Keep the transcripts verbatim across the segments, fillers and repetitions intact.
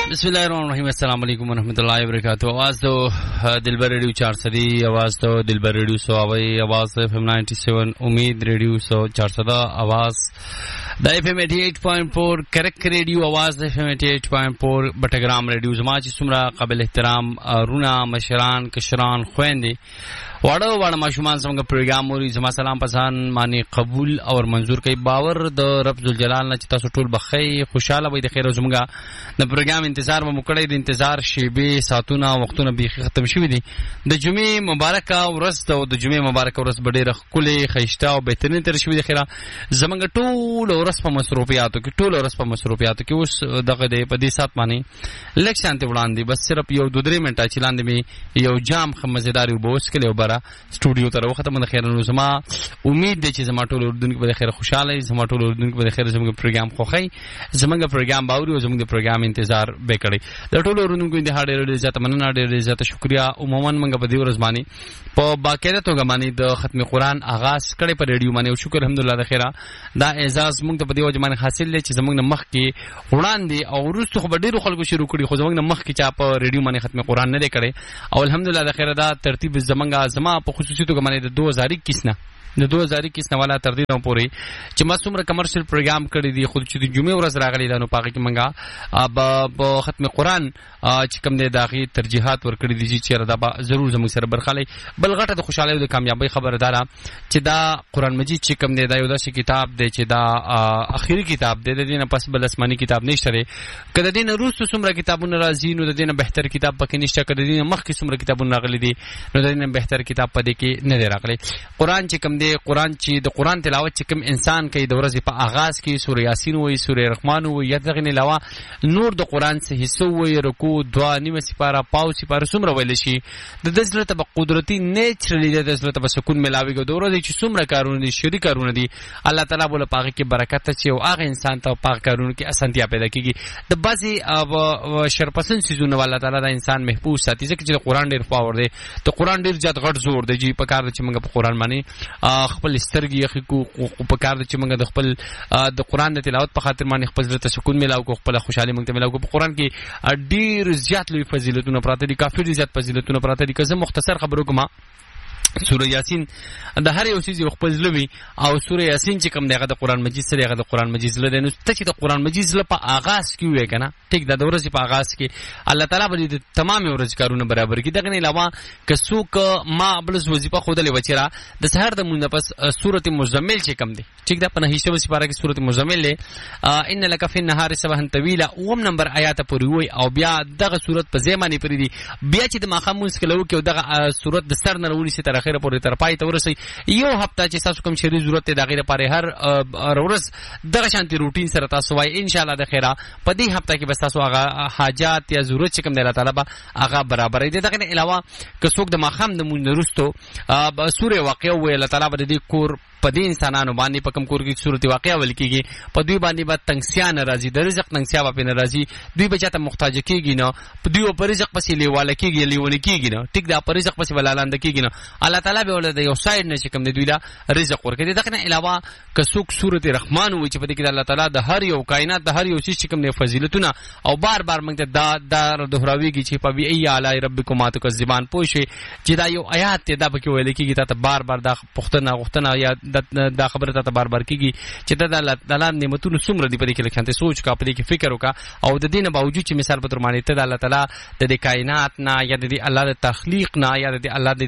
بسم الله الرحمن الرحیم. السلام علیکم ورحمۃ اللہ وبرکاتہ. آواز تو دلبر ریڈیو چار سدی, آواز تو دلبر ریڈیو سو اوئی, آواز ایف ایم نائنٹی سیون امید ریڈیو سو چار سدا, آواز دا ایف ایم ایٹی ایٹ پوائنٹ فور کرک ریڈیو, آواز ایف ایم ایٹی ایٹ پوائنٹ فور بٹگرام ریڈیو. زما چې څومره قابل احترام رونا مشران کشران خويندې واړه واړه ماشومان څنګه پروګرام وري, زما سلام پسان معنی قبول او منظور کوي. باور د رب ذوالجلال نه چې تاسو ټول بخیر خوشاله وي د خیر زموږه د پروګرام انتظار مو کړی. د انتظار شیبې ساتونه وختونه به ختم شوي دي. د جمعې مبارکه ورځ او د جمعې مبارکه ورځ به ډېره ښکلې خیشته او بهترین تر شوي د خیره. زموږ ټول ورځ په مصروفیاتو کې ټول ورځ په مصروفیاتو کې اوس دغه د په دې سات باندې لږ شانتي وړاندې بس صرف یو دو درې منټه چې لاندې مې یو جام مزیدار یو بوس کړی او برا سټوډیو ته راوخته. من خیر نو زما امید دی چې زما ټول اردن کې به خیر خوشاله, زما ټول اردن کې به خیر زموږ پروګرام خوښي, زموږ پروګرام باوري او زموږ پروګرام انتظار به کړی. د ټول اردن کې د هډې ډېر زیات مننه, ډېر زیات شکریا. عموما موږ په دې ورځ باندې په باقاعده توګه باندې د ختم قرآن آغاز کړي په ریډیو باندې او شکر الحمدلله د خیره. دا اعزاز موږ ته په دې وجه باندې حاصل دی چې زموږ نه مخ کې وړاندې او وروسته خو به ډېرو خلکو شروع کړي, خو زموږ نه مخ کې چا په ریډیو باندې ختم قرآن نه دی کړی. او الحمدلله د خیره دا ترتیب زمونږ زما په خصوصي توګه باندې د دو هزار اکیس نه د دو هزار اکیس نه والا تر دې نه پورې چې ما څومره کمرشل پروګرام کړی دی, خو چې د جمعې ورځ راغلی دا نو پاګه کې منګه په ختم قرآن چې کوم دی داغي ترجیحات ورکړي دي چې دا به ضرور زموږ سره برخالي. بل غټه د خوشاله او د کامیابی خبردار چې دا قرآن مجید چې کوم دی دا یو داسې کتاب دی چې دا اخیری کتاب دی, د دې نه پس بل آسماني کتاب نشته دی. کله دین روس څومره کتابونه راځي نو د دې نه بهتر کتاب پکې نشته, کله دین مخکې څومره کتابونه راغلي دي نو د دې نه بهتر کتاب پدې کې نه دی راغلی. قرآن چې کوم دی قرآن چې د قرآن تلاوت چې کوم انسان کوي د ورځې په آغاز کې سورې یاسین وایي, سورې رحمان وایي, یا دغه نه علاوه نور د قرآن څخه حصو وایي, رکوع دعا نیمه سپاره پاو سپاره څومره ویل شي د دې ضرورت په قدرتي نیچرلی د ضرورت په سکون ملاويږي. د ورځې چې څومره کارونه دي شری کارونه دي الله تعالی بوله پاګه کې برکت چې او هغه انسان ته پاک کارونه کې اسانتیا پیدا کیږي. د بعضي شرپسند سيزونه الله تعالی د انسان محفوظ ساتي ځکه چې قرآن ډېر پاور دی, ته قرآن ډېر زیات غټ زور دی چې په کار چې موږ په قرآن باندې خپل سترګې یخي کو په کار چې موږ د خپل د قرآن د تلاوت په خاطر باندې خپل ذات سکون ملاو کو, خپل خوشحالي موږ ته ملاو کو. په قرآن کې ډېر زیات لوی فضیلتونه پراته دي, کافي زیات فضیلتونه پراته دي. که زه مختصر خبرو کوم, سوره یاسین د هر یو چیز یو خپل زلوي او سوره یاسین چې کوم دغه د قرآن مجید سره هغه د قرآن مجید زله دی. نو ته چې د قرآن مجید زله په آغاز کې وې کنه ټیک د ورځې په آغاز کې الله تعالی باندې د تمام ورځ کارونه برابر کړي. دغه نه علاوه که څوک ما بلز وظیفه خودلې وچرا د سحر د مونږ پس سوره مزمل چې کوم دی ټیک دا په نهیشه وسپاره کې سوره مزمل له ان لک فی النهار سبحا طویلا اوم نمبر آیات پورې وای او بیا دغه سوره په زمانی پرې دی. بیا چې د ماخامونس کلو کې دغه سوره د سر نه ورونی سي تر اخره پورې تر پای ته ورسي. یو هفته چې تاسو کوم شری ضرورت د غیره پاره هر ورځ دغه شانتي روټین سره تاسو وای ان شاء الله د خیره په دې هفته کې بس تاسو هغه حاجات یا ضرورت چې کوم د الله تعالی به هغه برابر دي. دغه علاوه که څوک د ماخام د مونږ وروستو سوره واقع وای الله تعالی به دې کور په دې انسانانو باندې په کوم کور کې صورت واقعا ولکېږي په دوی باندې به تنگسیا ناراضي د رزق تنگسیا په ناراضي دوی به چاته محتاج کېږي نه په دوی په رزق پسې لیواله کېږي لیونه کېږي نه ټیک دا په رزق پسې ولالاند کېږي نه الله تعالی به ولدا یو ساید نه چې کوم دی دوی لا رزق ورکړي. دغه نه علاوه که څوک سورت رحمان وایي چې په دې کې الله تعالی د هر یو کائنات د هر یو شي چې کوم دی فضیلتونه او بار بار موږ ته دا دا دهراویږي چې په بی ای علی ربکما تکذبان پوښي چې دا یو آیات ته دا پکې ویل کېږي ته بار بار دا پښتنه غوښتنه یا دا خبره ته بار بار کېږي چې دا الله تعالی نعمتونو څومره دی په دې کې لکه سوچ کا په دې کې فکر وکا او د دې نه باوجود چې مثال په تر باندې ته د الله تعالی د کائنات نه یا د الله د تخلیق نه یا د الله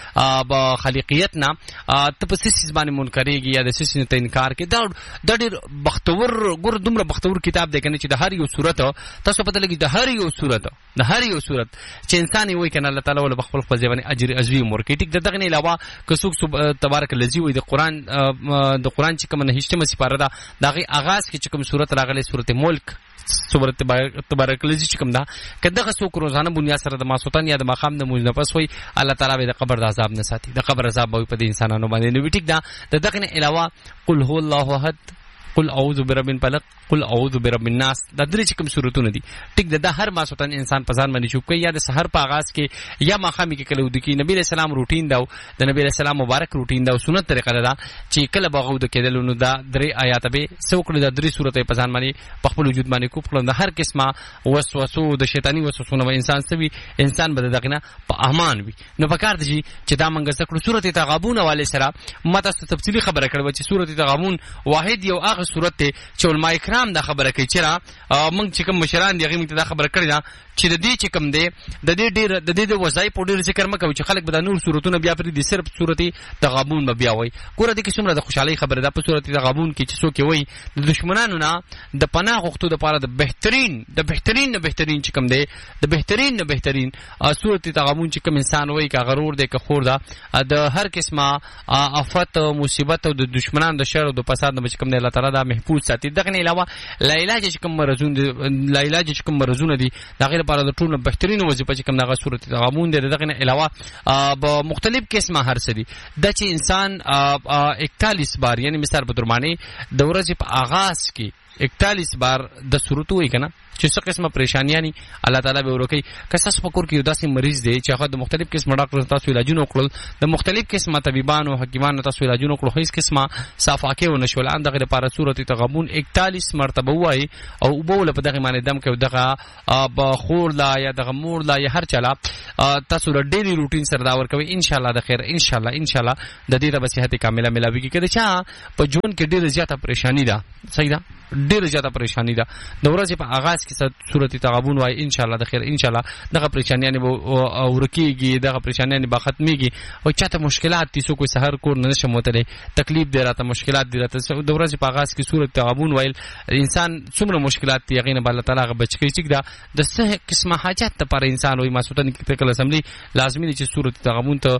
د خالقیت نه ته په سیس باندې منکرېږي یا د سیس نه انکار کې دا د ډېر بختور ګور دومره بختور کتاب دی کنه چې د هر یو صورت تاسو پته لګي د هر یو صورت د هر یو صورت چې انسان وي کنه الله تعالی ول بخپل په ځواني اجر عظیم ورکړي. ټیک دغه نه علاوه که څوک تبارک الذی وي د قران د قران چې کوم نه هیڅ سپاره ده دغه آغاز کې چې کوم صورت راغلي صورت ملک صورت تبارک الذی چې کوم ده کداغه څوک روزانه بنیاد سره د ماسوتن یا د مقام د موج نفس وي الله تعالی به د قبر د عذاب نه ساتي د قبر عذاب به په دې انسانانو باندې نو ټیک ده دغه نه علاوه قل هو الله احد قل اعوذ برب الفلق، قل اعوذ برب الناس، دا درې چې کوم سورتونه دي ټیک ده. دا هر ماسوتن انسان په ځان باندې چوب کوي، یا د سحر په آغاز کې یا ماښام کې کله ود کی. نبی رسول الله روټین دا د نبی رسول الله مبارک روټین دا سنت طریقه ده چې کله بغود کېدل نو دا درې آیات به څوکړه د درې سورته په ځان باندې په خپل وجود باندې کوب کړل. د هر قسمه وسوسو د شیطانی وسوسونه به انسان سوي، انسان به دغه نه په امان وي. نو پکار دي چې دا منګه ذکر سورته تغابون والے سره ماته تفصیلی خبره کړو چې سورته تغابون واحد یو هغه سورته چې علماء کرام دا خبره کوي چې را موږ چې کوم مشران دي هغه موږ دا خبره کړی دا چې د دې چې کوم دی د دې ډېر د دې د وظایف په ډېر ذکر مکو چې خلک به د نور سورتونه بیا پرې دي، صرف سورته تغابون به بیا وای. ګوره دې کې څومره د خوشحالي خبره ده په سورته تغابون کې چې څوک وای د دشمنانو نه د پناه غوښتو د پاره د بهترین د بهترین نه بهترین چې کوم دی د بهترین نه بهترین سورته تغابون چې کوم انسان وای کا غرور دی که خور ده د هر قسمه آفت مصیبت او د دشمنانو د شر او د فساد نه چې کوم دی الله تعالی دا محفوظ ساتي. دغه نه علاوه لا علاج چې کوم مرزون دي لا علاج چې کوم مرزونه دي دا غیر لپاره د ټولو بهترین وظیفه چې کوم دغه سورته تغابون دی. دغه نه علاوه په مختلف قسمه هر څه دي د چې انسان اکتالیس بار یعنی مثال په درمانه د ورځې په آغاز کې اکتالیس بار د سورته وای کنه چې څه قسمه پریشانیانی الله تعالی به ورکي. که تاسو پکور کې یو داسې مریض دی چې هغه د مختلف قسمه ډاکټر تاسو علاجونه وکړل، د مختلف قسمه طبيبانو حکیمانو تاسو علاجونه وکړل، هیڅ قسمه صفاکه و نشول ان دغه لپاره سورته تغابون اکتالیس مرتبه وای او بوله په دغه معنی دم کې دغه بخور لا یا دغه مور لا یا هر چلا تاسو ر ډیلی روټین سره دا ورکوي ان شاء الله د خیر ان شاء الله ان شاء الله د دې د صحت کامله ملاوي کې کده چا په جون کې ډیره زیاته پریشانی ده. صحیح ده، ډیره زیاته پریشانی ده. د ورځې په آغاز کې سورته تغابون وای ان شاء الله د خیر ان شاء الله دغه پریشانیاں به ورکیږي، دغه پریشانیاں به ختميږي. او چاته مشکلات دي سو کوئی سحر کور نه شموتله تکلیف دی راته مشکلات دی راته د ورځې په آغاز کې سورته تغابون وایل انسان څومره مشکلات دی غینه الله تعالی غ بچی چې دا د څه قسمه حاجت ته پر انسان وای مسعودن کې تکل اسمبلی لازمي دي چې سورته تغابون ته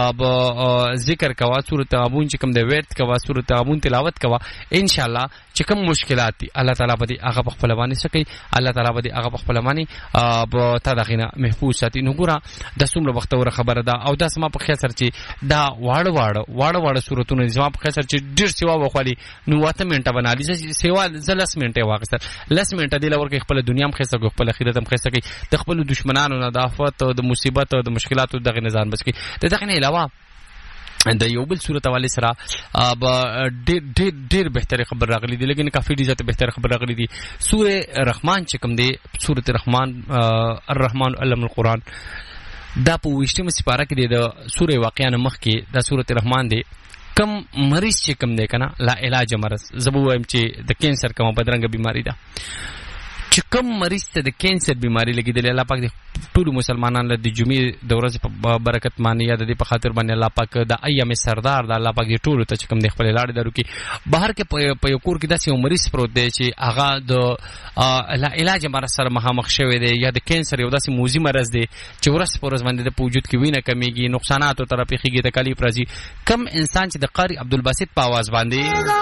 ذکر کوا، سورته تغابون چې کوم د ویت کوا، سورته تغابون تلاوت کوا ان شاء الله چې کوم مشکلات دي الله تعالی به هغه په خپل باندې سکی، الله تعالی به هغه په خپل باندې په تدغینه محفوظ ساتي. نو ګوره د څومره وخت ور خبره ده او دا سم په خیر سره چې دا واړه واړه واړه واړه سورتونه زما په خیر سره چې ډیر سیوا وخالي نو واته منټه بنالي سیوا زلس منټه واغستل لس منټه دی لور کې خپل دنیا هم خسته کو خپل اخرت هم خسته کوي، د خپل دشمنانو نه د آفت او د مصیبت او د مشکلاتو دغه نظام بچ کی. دغه نه علاوه د یو بل صورت والے سره ډېر ډېر ډېر بهتري خبر راغلي دي، لیکن کافي ډیره بهتر خبر راغلي دي. سوره رحمان چې کوم دی سوره رحمان الرحمن علم القرآن دا په وشتمه سپاره کې د سوره واقعا مخ کې د سوره رحمان دی کم مریض چې کوم دی کنه لا علاج مرض زبو ایم چې د کینسر کومه بدرنګ بیماری ده چې کوم مریض ته د کینسر بیماری لګیدل الله پاک د ټول مسلمانانو له د جمعې د ورځې په برکت باندې یا د دې په خاطر باندې الله پاک د ایام سردار د الله پاک د ټول ته چې کوم د خپل لاړ درو کې بهر کې په یو کور کې داسې یو مریض پروت دی چې هغه د لا علاج مرض سره مخامخ شوی دی یا د کینسر یو داسې موذي مرض دی چې ورځ په ورځ باندې د وجود کې وینه کمیږي، نقصانات او طرفي خيږي، تکلیف راځي. کم انسان چې د قاری عبدالباسط په आवाज باندې